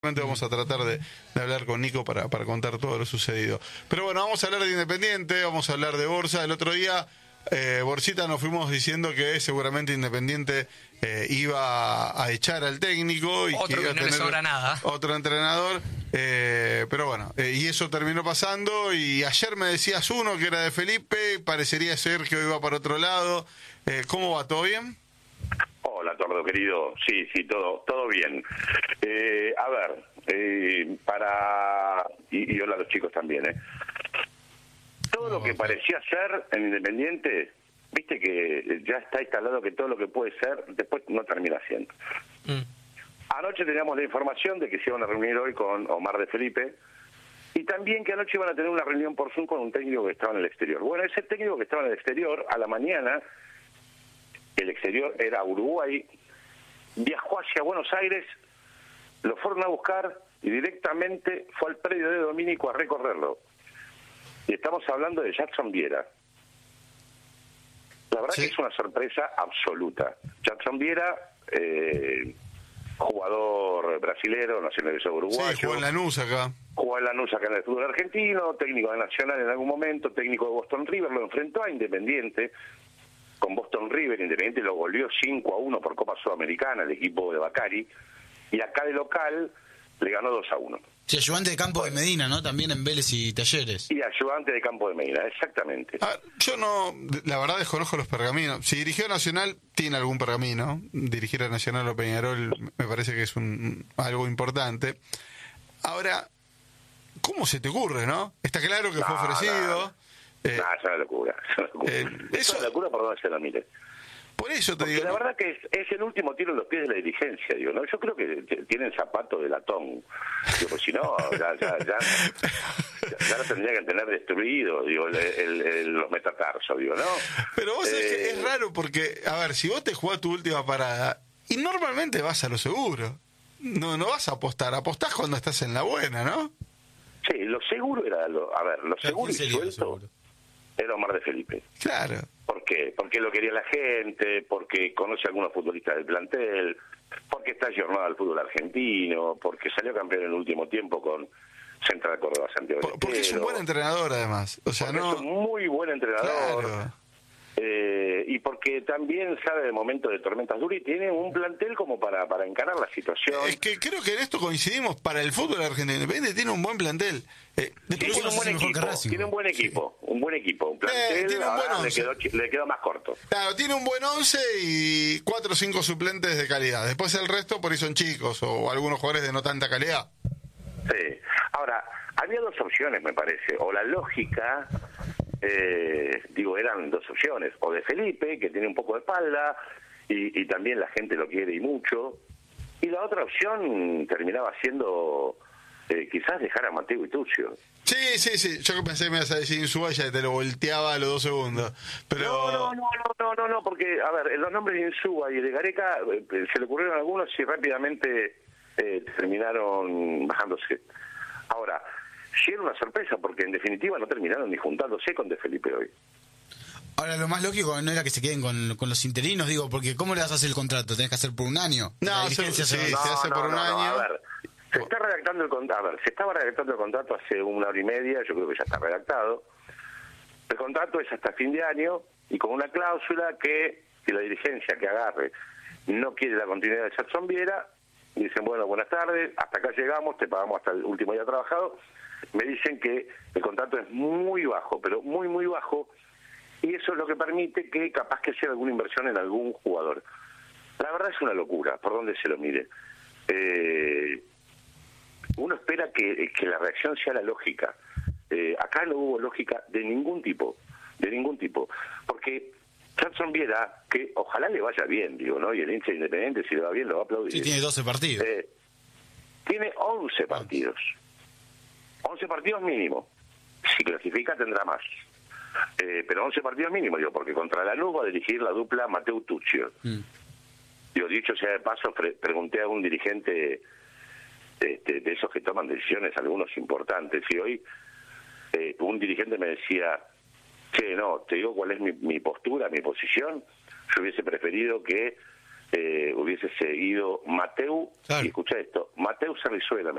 Vamos a tratar de hablar con Nico para contar todo lo sucedido. Pero bueno, vamos a hablar de Independiente, vamos a hablar de Borja. El otro día, Borchita, nos fuimos diciendo que seguramente Independiente iba a echar al técnico y otro que iba que no a le tener sobra nada. otro entrenador. Pero bueno, y eso terminó pasando. Y ayer me decías uno que era de Felipe, parecería ser que hoy va para otro lado. ¿Cómo va? ¿Todo bien? Hola, Tordo, querido. Sí, todo bien. A ver, y hola a los chicos también, Todo lo que parecía ser en Independiente, viste que ya está instalado que todo lo que puede ser, después no termina siendo. Anoche teníamos la información de que se iban a reunir hoy con Omar de Felipe, y también que anoche iban a tener una reunión por Zoom con un técnico que estaba en el exterior. Bueno, ese técnico que estaba en el exterior, a la mañana, el exterior era Uruguay, viajó hacia Buenos Aires, lo fueron a buscar y directamente fue al predio de Domínico a recorrerlo. Y estamos hablando de Jackson Viera. La verdad que es una sorpresa absoluta. Jackson Viera, jugador brasilero, nacionalizado uruguayo. Sí, jugó en Lanús acá. Jugó en Lanús acá en el fútbol argentino, técnico de Nacional en algún momento, técnico de Boston River, lo enfrentó a Independiente. Con Boston River, Independiente lo goleó 5-1 por Copa Sudamericana, el equipo de Bacari, y acá de local le ganó 2-1. Sí, ayudante de campo de Medina, ¿no? También en Vélez y Talleres. Y ayudante de campo de Medina, exactamente. Yo no, la verdad desconozco los pergaminos. Si dirigió a Nacional, tiene algún pergamino. Dirigir a Nacional o Peñarol me parece que es algo importante. Ahora, ¿cómo se te ocurre, no? Está claro que fue ofrecido. Es una locura. Es una locura por donde se lo mire. Por eso te Porque digo. la verdad que es el último tiro en los pies de la dirigencia, digo, ¿no? Yo creo que tienen zapatos de latón. Digo, pues si no, ya lo tendría que tener destruido, digo, los metatarsos, digo, ¿no? Pero vos sabés que es raro porque, a ver, si vos te jugás tu última parada, y normalmente vas a lo seguro. No vas a apostar, apostás cuando estás en la buena, ¿no? Sí, lo seguro era, lo seguro y suelto seguro? Era Omar de Felipe. Claro. ¿Por qué? Porque lo quería la gente, porque conoce a algunos futbolistas del plantel, porque está ayornado al fútbol argentino, porque salió campeón en el último tiempo con Central Córdoba Santiago. Porque es un buen entrenador, además. O sea, es un muy buen entrenador. Claro. Y porque también sabe de momentos de tormentas duras y tiene un plantel como para encarar la situación. Es que creo que en esto coincidimos. Para el fútbol argentino Independiente tiene un buen plantel. Tiene un buen equipo, un plantel tiene un buen once. le quedó más corto. Claro, tiene un buen 11 y 4 o 5 suplentes de calidad. Después el resto por ahí son chicos o algunos jugadores de no tanta calidad. Sí. Ahora, había dos opciones, me parece. O la lógica, eran dos opciones. O de Felipe, que tiene un poco de espalda y también la gente lo quiere y mucho. Y la otra opción terminaba siendo quizás dejar a Mateo Ituccio. Sí. Yo pensé que me ibas a decir Insúa y te lo volteaba a los 2 segundos. Pero... No, porque, a ver, los nombres de Insúa y de Gareca se le ocurrieron algunos y rápidamente terminaron bajándose. Ahora, sí era una sorpresa, porque en definitiva no terminaron ni juntándose con De Felipe hoy. Ahora, lo más lógico no era que se queden con los interinos, digo, porque ¿cómo le vas a hacer el contrato? ¿Tenés que hacer por un año? No, se hace por un año. A ver, se estaba redactando el contrato hace 1 hora y media, yo creo que ya está redactado. El contrato es hasta fin de año y con una cláusula que si la dirigencia que agarre no quiere la continuidad de Jackson Viera, dicen, bueno, buenas tardes, hasta acá llegamos, te pagamos hasta el último día trabajado. Me dicen que el contrato es muy bajo, pero muy, muy bajo, y eso es lo que permite que capaz que sea alguna inversión en algún jugador. La verdad es una locura, por donde se lo mire. Uno espera que la reacción sea la lógica. Acá no hubo lógica de ningún tipo, porque Jackson Viera, que ojalá le vaya bien, digo, ¿no? Y el hincha Independiente, si le va bien, lo va a aplaudir. Sí, tiene 12 partidos. Tiene 11 partidos. 11 partidos mínimo. Si clasifica tendrá más. Pero 11 partidos mínimo, digo, porque contra Lanús va a dirigir la dupla Mateu Tuccio. Digo, dicho sea de paso, pregunté a un dirigente de esos que toman decisiones, algunos importantes, y hoy un dirigente me decía, che, no, te digo cuál es mi postura, mi posición. Yo hubiese preferido que hubiese seguido Mateu, claro. y escucha esto, Mateu Cerrizuela